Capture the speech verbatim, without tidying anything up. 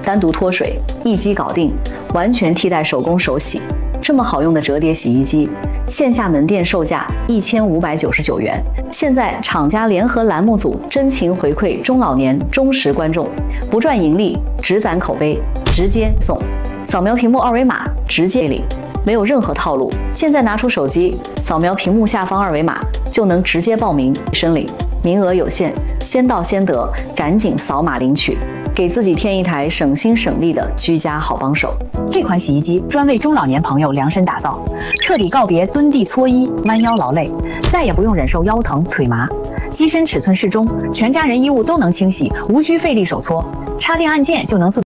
单独脱水，一机搞定，完全替代手工手洗。这么好用的折叠洗衣机，线下门店售价一千五百九十九元。现在厂家联合栏目组真情回馈中老年忠实观众，不赚盈利，只攒口碑，直接送。扫描屏幕二维码，直接领，没有任何套路。现在拿出手机，扫描屏幕下方二维码，就能直接报名申领，名额有限，先到先得，赶紧扫码领取。给自己添一台省心省力的居家好帮手。 这款洗衣机专为中老年朋友量身打造，彻底告别蹲地搓衣、弯腰劳累，再也不用忍受腰疼腿麻。机身尺寸适中，全家人衣物都能清洗，无需费力手搓，插电按键就能自动。